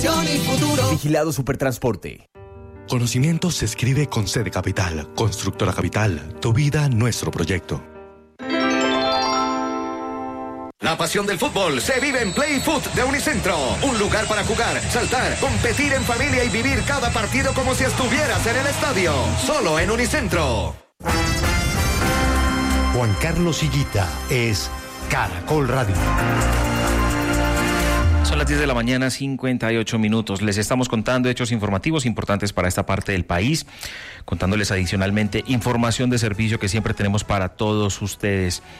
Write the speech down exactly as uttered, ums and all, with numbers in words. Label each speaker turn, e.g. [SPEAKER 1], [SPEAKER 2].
[SPEAKER 1] innovación y futuro.
[SPEAKER 2] Vigilado Supertransporte.
[SPEAKER 3] Conocimiento se escribe con C de Capital. Constructora Capital. Tu vida, nuestro proyecto.
[SPEAKER 4] La pasión del fútbol se vive en Play Foot de Unicentro. Un lugar para jugar, saltar, competir en familia y vivir cada partido como si estuvieras en el estadio. Solo en Unicentro.
[SPEAKER 5] Juan Carlos Higuita es Caracol Radio.
[SPEAKER 6] Son las diez de la mañana, cincuenta y ocho minutos. Les estamos contando hechos informativos importantes para esta parte del país, contándoles adicionalmente información de servicio que siempre tenemos para todos ustedes.